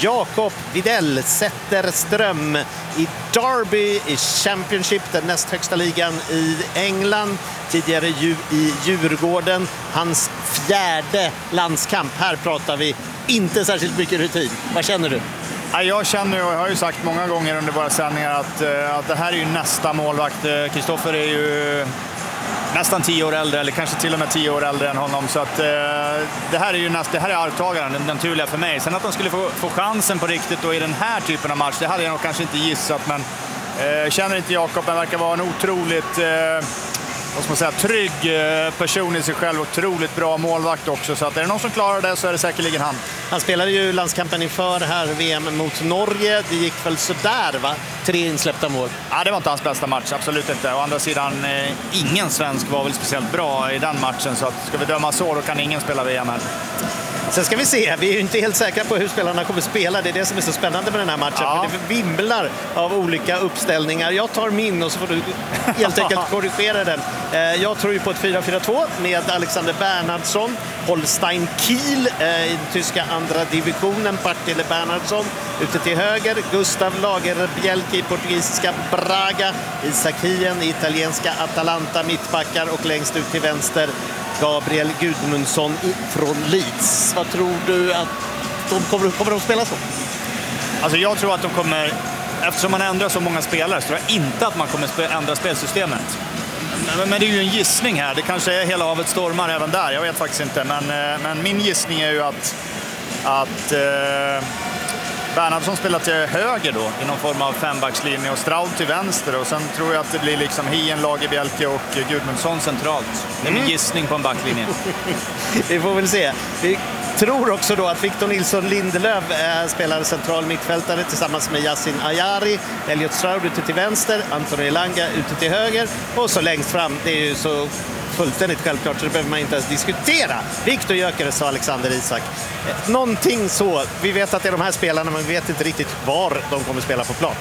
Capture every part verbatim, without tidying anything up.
Jakob Widell Zetterström i Derby i Championship, den näst högsta ligan i England. Tidigare ju i Djurgården. Hans fjärde landskamp. Här pratar vi inte särskilt mycket rutin. Vad känner du? Jag känner, och jag har ju sagt många gånger under våra sändningar, att, att det här är ju nästa målvakt. Kristoffer är ju nästan tio år äldre, eller kanske till och med tio år äldre än honom. Så att, det här är ju nästa, det här är arvtagaren, den naturliga för mig. Sen att de skulle få, få chansen på riktigt då i den här typen av match, det hade jag nog kanske inte gissat. Men eh, känner inte Jakob, han verkar vara en otroligt... Eh, vad ska man säga, trygg person i sig själv, otroligt bra målvakt också, så att är det någon som klarar det så är det säkerligen han. Han spelade ju landskampen inför här V M mot Norge, det gick väl sådär va? Tre insläppta mål. Ja, det var inte hans bästa match, absolut inte. Å andra sidan, eh, ingen svensk var väl speciellt bra i den matchen, så att ska vi döma så, då kan ingen spela V M här. Sen ska vi se, vi är ju inte helt säkra på hur spelarna kommer spela. Det är det som är så spännande med den här matchen. Ja. För det vimlar av olika uppställningar. Jag tar min och så får du helt enkelt korrigera den. Jag tror ju på ett fyra fyra två med Alexander Bernhardsson, Holstein Kiel i den tyska andra divisionen, Partille Bernhardsson ute till höger, Gustav Lagerbielke i portugisiska Braga, Isak Hien i italienska Atalanta, mittbackar, och längst ut till vänster Gabriel Gudmundsson från Leeds. Vad tror du att de kommer, kommer de spela så? Alltså jag tror att de kommer, eftersom man ändrar så många spelare, så tror jag inte att man kommer ändra spelsystemet. Men, men det är ju en gissning här. Det kanske är hela havet stormar även där. Jag vet faktiskt inte. Men, men min gissning är ju att, att eh, Bernhardsson spelar till höger då, i någon form av fembackslinje, och Straud till vänster. Och sen tror jag att det blir liksom Hien, Lagerbielke och Gudmundsson centralt. Det är min mm. gissning på en backlinje. Vi får väl se. Vi tror också då att Victor Nilsson Lindelöf äh, spelar central mittfältare tillsammans med Yassin Ayari, Elliot Straud ute till vänster, Anthony Elanga ute till höger, och så längst fram, det är ju så fullständigt självklart så det behöver man inte ens diskutera. Viktor Gyökeres och Alexander Isak. Eh, någonting så, vi vet att det är de här spelarna, men vi vet inte riktigt var de kommer spela på plan.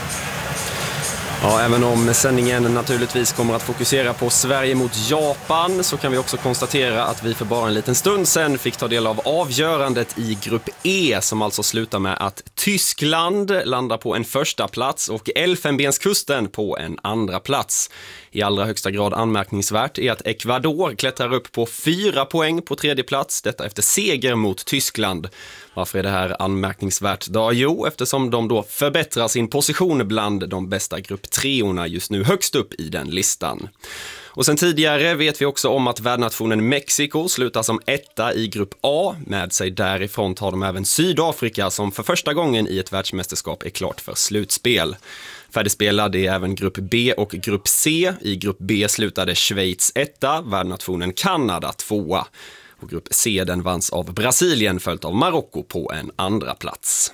Ja, även om sändningen naturligtvis kommer att fokusera på Sverige mot Japan, så kan vi också konstatera att vi för bara en liten stund sedan fick ta del av avgörandet i grupp E, som alltså slutar med att Tyskland landar på en första plats och Elfenbenskusten på en andra plats. I allra högsta grad anmärkningsvärt är att Ecuador klättrar upp på fyra poäng på tredje plats, detta efter seger mot Tyskland. Varför är det här anmärkningsvärt då? Jo, eftersom de då förbättrar sin position bland de bästa grupptreorna just nu högst upp i den listan. Och sen tidigare vet vi också om att värdnationen Mexiko slutar som etta i grupp A. Med sig därifrån tar de även Sydafrika, som för första gången i ett världsmästerskap är klart för slutspel. Färdigspelad är även grupp B och grupp C. I grupp B slutade Schweiz etta, värdnationen Kanada tvåa. Och grupp C den vanns av Brasilien, följt av Marocko på en andra plats.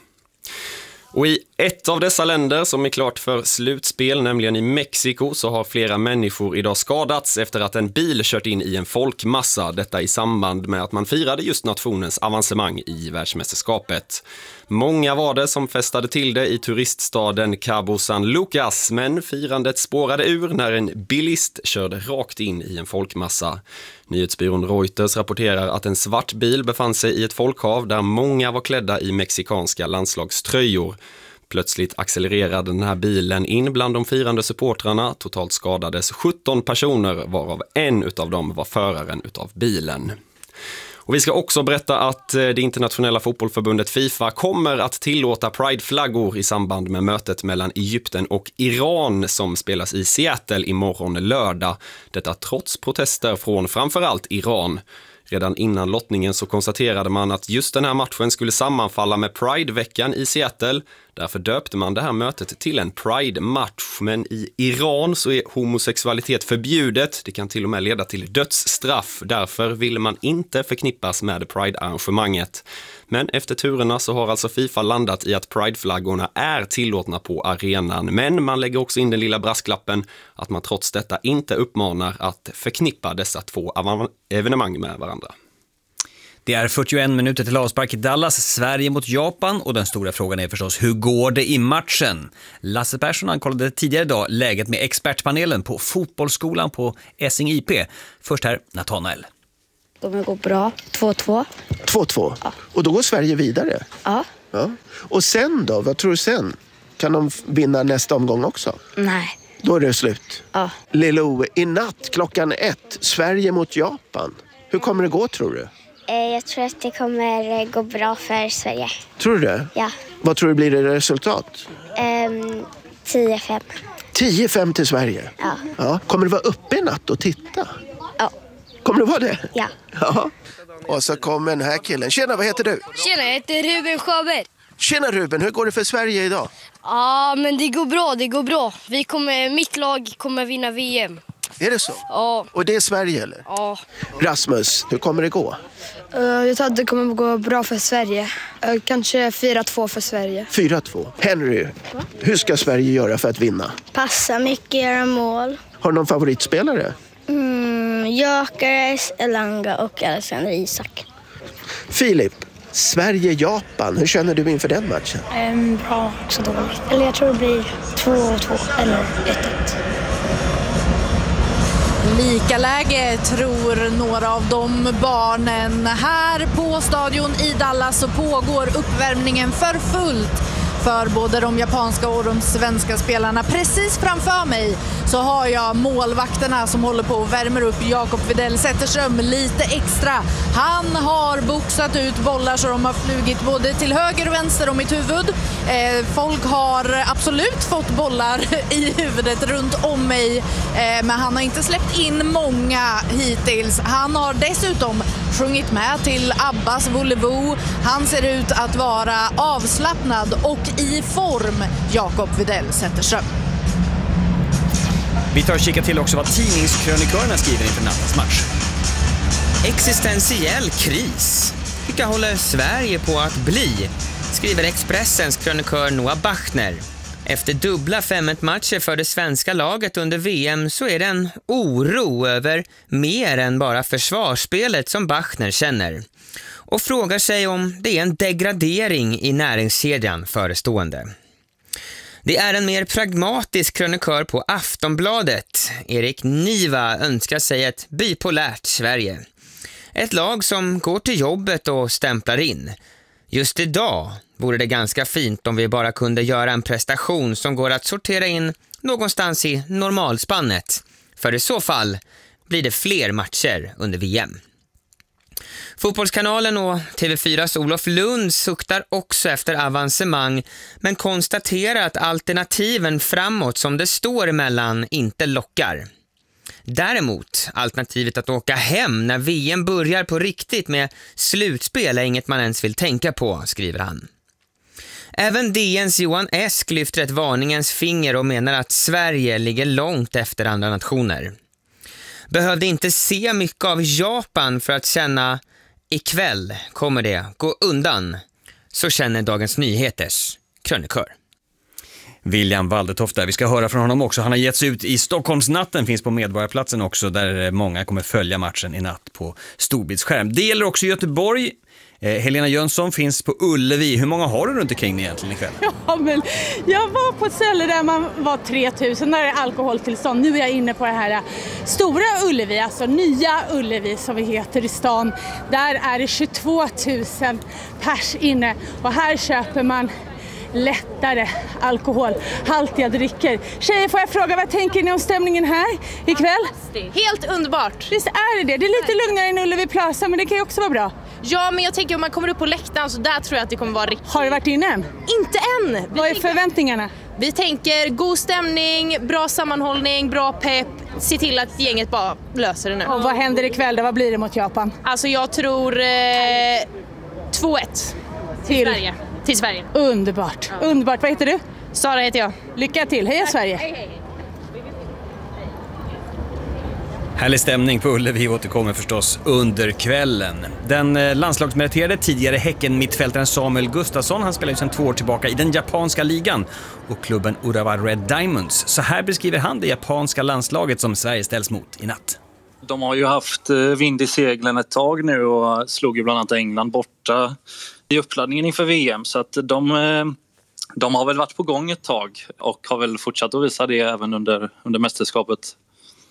Och i ett av dessa länder som är klart för slutspel, nämligen i Mexiko, så har flera människor idag skadats efter att en bil kört in i en folkmassa. Detta i samband med att man firade just nationens avancemang i världsmästerskapet. Många var det som festade till det i turiststaden Cabo San Lucas, men firandet spårade ur när en bilist körde rakt in i en folkmassa. Nyhetsbyrån Reuters rapporterar att en svart bil befann sig i ett folkhav där många var klädda i mexikanska landslagströjor. Plötsligt accelererade den här bilen in bland de firande supportrarna. Totalt skadades sjutton personer, varav en utav dem var föraren utav bilen. Och vi ska också berätta att det internationella fotbollförbundet FIFA kommer att tillåta Pride-flaggor i samband med mötet mellan Egypten och Iran som spelas i Seattle imorgon lördag. Detta trots protester från framförallt Iran. Redan innan lottningen så konstaterade man att just den här matchen skulle sammanfalla med Pride-veckan i Seattle. Därför döpte man det här mötet till en Pride-match. Men i Iran så är homosexualitet förbjudet. Det kan till och med leda till dödsstraff. Därför ville man inte förknippas med Pride-arrangemanget. Men efter turerna så har alltså FIFA landat i att Pride-flaggorna är tillåtna på arenan. Men man lägger också in den lilla brasklappen att man trots detta inte uppmanar att förknippa dessa två evenemang med varandra. Det är fyrtioen minuter till avspark i Dallas, Sverige mot Japan, och den stora frågan är förstås, hur går det i matchen? Lasse Persson ankollade tidigare idag läget med expertpanelen på fotbollsskolan på Essing I P. Först här, Nathanael. Det kommer gå bra. två två. två två? Ja. Och då går Sverige vidare? Ja. Ja. Och sen då? Vad tror du sen? Kan de vinna nästa omgång också? Nej. Då är det slut. Ja. Lilo, i natt klockan ett, Sverige mot Japan. Hur kommer det gå, tror du? Jag tror att det kommer gå bra för Sverige. Tror du det? Ja. Vad tror du blir det resultat? Um, tio fem. tio fem till Sverige? Ja. Ja. Kommer du vara uppe i natt och titta? Ja. Kommer du vara det? Ja. Ja. Och så kommer den här killen. Tjena, vad heter du? Tjena, jag heter Ruben Sjöberg. Tjena Ruben, hur går det för Sverige idag? Ja, men det går bra, det går bra. Vi kommer, mitt lag kommer vinna V M. Är det så? Ja. Och det är Sverige eller? Ja. Rasmus, hur kommer det gå? Uh, jag tror att det kommer gå bra för Sverige. Uh, kanske fyra två för Sverige. fyra två. Henry, hur ska Sverige göra för att vinna? Passa mycket, göra mål. Har du någon favoritspelare? Mm, Gyökeres, Elanga och Alexander Isak. Filip, Sverige-Japan, hur känner du inför den matchen? Um, bra, också dåligt. Eller jag tror det blir två två eller ett ett. Lika läge tror några av de barnen. Här på stadion i Dallas så pågår uppvärmningen för fullt för både de japanska och de svenska spelarna. Precis framför mig så har jag målvakterna som håller på och värmer upp Jakob Widell Zetterström lite extra. Han har boxat ut bollar så de har flugit både till höger och vänster om mitt huvud. Eh, folk har absolut fått bollar i huvudet runt om mig, eh, men han har inte släppt in många hittills. Han har dessutom sjungit med till Abbas Volevo. Han ser ut att vara avslappnad och i form, Jakob Widell Zetterström. Vi tar och kikar till också vad tidningskrönikörerna skriver inför nattens match. Existentiell kris. Vilka håller Sverige på att bli? Skriver Expressens krönikör Noah Bachner. Efter dubbla fem ett matcher för det svenska laget under V M så är det en oro över mer än bara försvarsspelet som Bachner känner. Och frågar sig om det är en degradering i näringskedjan förestående. Det är en mer pragmatisk krönikör på Aftonbladet. Erik Niva önskar sig ett bipolärt Sverige. Ett lag som går till jobbet och stämplar in. Just idag vore det ganska fint om vi bara kunde göra en prestation som går att sortera in någonstans i normalspannet. För i så fall blir det fler matcher under V M. Fotbollskanalen och T V fyras Olof Lund suktar också efter avancemang men konstaterar att alternativen framåt som det står emellan inte lockar. Däremot, alternativet att åka hem när V M börjar på riktigt med slutspel är inget man ens vill tänka på, skriver han. Även D N:s Johan Esk lyfter ett varningens finger och menar att Sverige ligger långt efter andra nationer. Behövde inte se mycket av Japan för att känna ikväll kommer det gå undan. Så känner Dagens Nyheters krönikör. William Waldetoft där. Vi ska höra från honom också. Han har getts ut i Stockholmsnatten, finns på Medborgarplatsen också, där många kommer följa matchen i natt på storbildsskärm. Det gäller också Göteborg. Eh, Helena Jönsson finns på Ullevi. Hur många har du runt omkring egentligen ikväll? Ja, men jag var på ett ställe där man var tre tusen, där är alkoholtillstånd. Nu är jag inne på det här stora Ullevi, alltså nya Ullevi som vi heter i stan. Där är det tjugotvå tusen pers inne och här köper man lättare alkoholhaltiga drycker. Tjejer, får jag fråga, vad tänker ni om stämningen här ikväll? Helt underbart. Visst är det det? Det är lite lugnare än Ullevi Plaza, men det kan ju också vara bra. Ja, men jag tänker om man kommer upp på läktaren så där tror jag att det kommer vara riktigt. Har du varit inne än? Inte än. Vi vad är tänker... förväntningarna? Vi tänker god stämning, bra sammanhållning, bra pepp. Se till att gänget bara löser det nu. Och vad händer ikväll då? Vad blir det mot Japan? Alltså jag tror eh, två ett till Sverige. Till Sverige. Underbart. Ja. Underbart. Vad heter du? Sara heter jag. Lycka till. Heja Sverige. Hej, hej. Härlig stämning på Ullevi återkommer förstås under kvällen. Den landslagsmeriterade tidigare Häcken-mittfältaren Samuel Gustafsson, han spelar ju sedan två år tillbaka i den japanska ligan och klubben Urawa Red Diamonds. Så här beskriver han det japanska landslaget som Sverige ställs mot i natt. De har ju haft vind i seglen ett tag nu och slog ju bland annat England borta i uppladdningen inför V M, så att de, de har väl varit på gång ett tag och har väl fortsatt att visa det även under, under mästerskapet.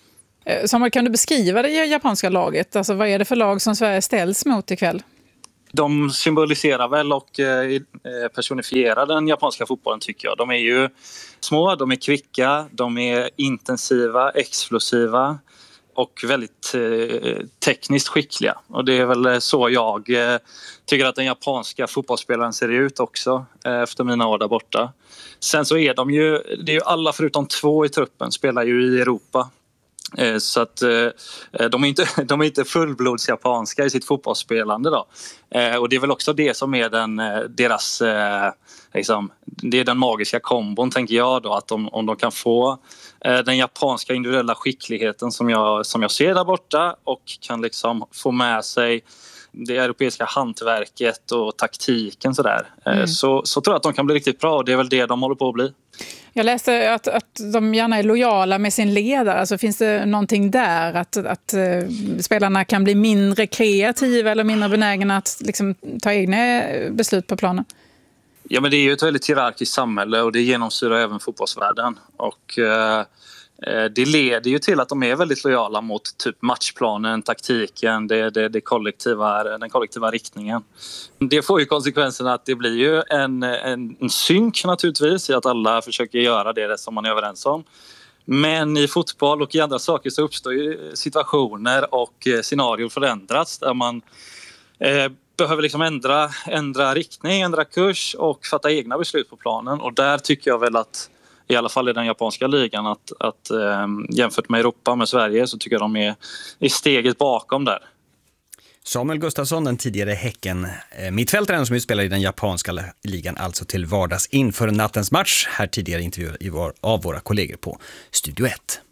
Samuel, kan du beskriva det japanska laget? Alltså, vad är det för lag som Sverige ställs mot ikväll? De symboliserar väl och eh, personifierar den japanska fotbollen tycker jag. De är ju små, de är kvicka, de är intensiva, explosiva och väldigt eh, tekniskt skickliga. Och det är väl så jag eh, tycker att den japanska fotbollsspelaren ser ut också eh, efter mina år där borta. Sen så är de ju, det är ju alla förutom två i truppen spelar ju i Europa. Eh, så att eh, de är inte, de är inte fullblods japanska i sitt fotbollsspelande då. Eh, och det är väl också det som är den, deras, eh, liksom, det är den magiska kombon tänker jag då, att de, om de kan få eh, den japanska individuella skickligheten som jag, som jag ser där borta och kan liksom få med sig det europeiska hantverket och taktiken sådär. Mm. Så, så tror jag att de kan bli riktigt bra och det är väl det de håller på att bli. Jag läste att, att de gärna är lojala med sin ledare. Alltså finns det någonting där att, att uh, spelarna kan bli mindre kreativa eller mindre benägna att liksom, ta egna beslut på planen? Ja, men det är ju ett väldigt hierarkiskt samhälle och det genomsyrar även fotbollsvärlden. Och uh, det leder ju till att de är väldigt lojala mot typ matchplanen, taktiken, det, det, det kollektiva, den kollektiva riktningen. Det får ju konsekvenserna att det blir ju en, en, en synk naturligtvis i att alla försöker göra det som man är överens om. Men i fotboll och i andra saker så uppstår ju situationer och scenarier förändras där man eh, behöver liksom ändra, ändra riktning, ändra kurs och fatta egna beslut på planen. Och där tycker jag väl att i alla fall i den japanska ligan att, att eh, jämfört med Europa, med Sverige, så tycker jag de är i steget bakom där. Samuel Gustafsson, den tidigare Häcken mittfältaren som spelar i den japanska ligan, alltså till vardags inför nattens match. Här tidigare intervjuer av våra kollegor på Studio ett.